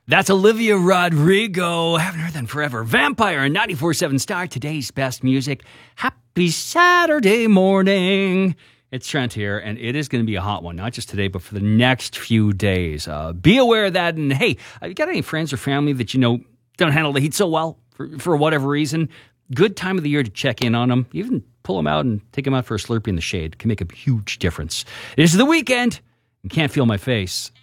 That's Olivia Rodrigo. Haven't heard that in forever. Vampire, 94.7 Star, today's best music. Happy Saturday morning. It's Trent here, and it is going to be a hot one, not just today, but for the next few days. Be aware of that, and hey, you got any friends or family that you know don't handle the heat so well for whatever reason? Good time of the year to check in on them. Even pull them out and take them out for a Slurpee in the shade. It can make a huge difference. It is the weekend, and can't feel my face.